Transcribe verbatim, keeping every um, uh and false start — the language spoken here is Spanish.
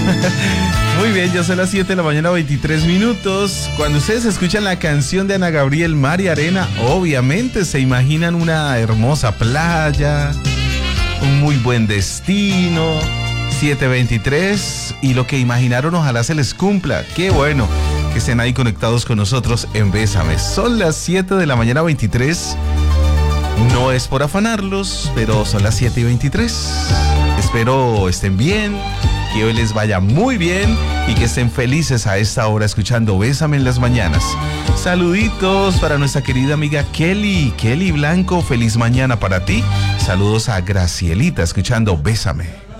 Muy bien, ya son las siete de la mañana, veintitrés minutos. Cuando ustedes escuchan la canción de Ana Gabriel, Mar y Arena, obviamente se imaginan una hermosa playa, un muy buen destino. siete veintitrés, y lo que imaginaron ojalá se les cumpla. Qué bueno que estén ahí conectados con nosotros en Bésame. Son las siete de la mañana, veintitrés. No es por afanarlos, pero son las siete y veintitrés. Espero estén bien, que hoy les vaya muy bien y que estén felices a esta hora escuchando Bésame en las mañanas. Saluditos para nuestra querida amiga Kelly, Kelly Blanco, feliz mañana para ti. Saludos a Gracielita escuchando Bésame.